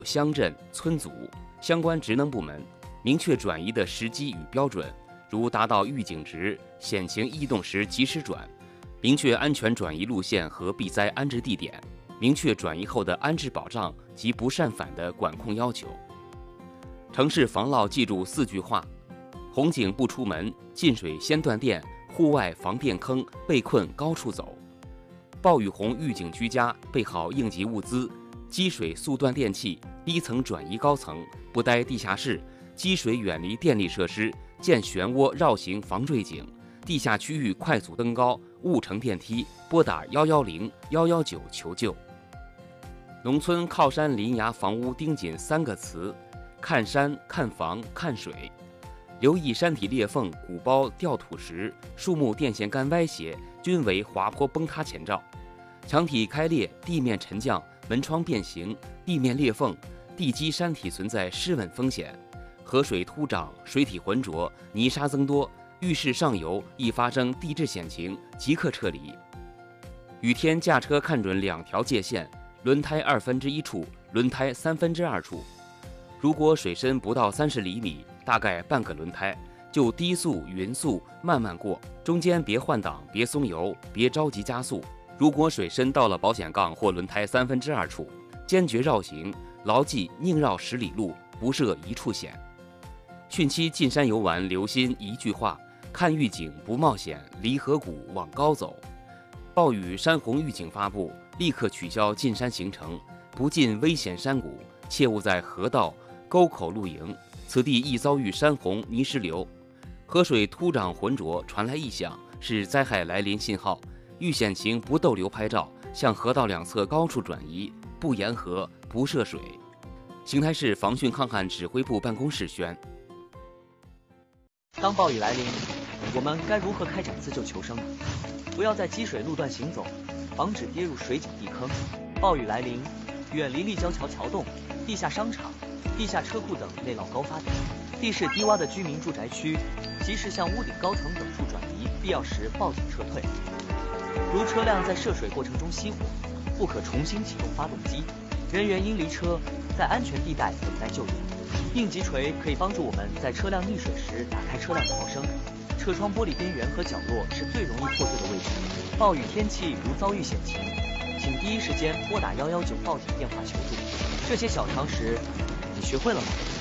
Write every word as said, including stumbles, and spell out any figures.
乡镇、村组相关职能部门明确转移的时机与标准，如达到预警值、险情异动时及时转，明确安全转移路线和避灾安置地点，明确转移后的安置保障及不擅返的管控要求。城市防涝记住四句话：红警不出门，进水先断电，户外防电坑，被困高处走。暴雨洪预警居家，备好应急物资，积水速断电器，低层转移高层，不待地下室，积水远离电力设施，建漩涡绕行防坠井，地下区域快速登高，勿乘电梯，拨打一一零、一一九求救。农村靠山临崖房屋盯紧三个词：看山、看房、看水。留意山体裂缝、鼓包、掉土石、树木电线杆歪斜，均为滑坡崩塌前兆。墙体开裂、地面沉降、门窗变形、地面裂缝、地基山体存在失稳风险。河水突涨、水体浑浊、泥沙增多，浴室上游易发生地质险情，即刻撤离。雨天驾车看准两条界限：轮胎二分之一处，轮胎三分之二处。如果水深不到三十厘米，大概半个轮胎，就低速、匀速慢慢过，中间别换挡，别松油，别着急加速。如果水深到了保险杠或轮胎三分之二处，坚决绕行，牢记宁绕十里路，不涉一处险。汛期进山游玩，留心一句话：看预警不冒险，离河谷往高走。暴雨山洪预警发布，立刻取消进山行程，不进危险山谷，切勿在河道、沟口露营，此地易遭遇山洪、泥石流。河水突涨浑浊，传来异响，是灾害来临信号。遇险情不逗留拍照，向河道两侧高处转移，不沿河，不涉水。邢台市防汛抗旱指挥部办公室宣。 当暴雨来临，我们该如何开展自救求生呢？不要在积水路段行走，防止跌入水井地坑。暴雨来临，远离立交桥桥洞、地下商场、地下车库等内涝高发点。地势低洼的居民住宅区，及时向屋顶高层等处转移，必要时报警撤退。如车辆在涉水过程中熄火，不可重新启动发动机，人员应离车，在安全地带等待救援。应急锤可以帮助我们在车辆溺水时打开车辆逃生。车窗玻璃边缘和角落是最容易破碎的位置。暴雨天气如遭遇险情，请第一时间拨打一一九报警电话求助。这些小常识，你学会了吗？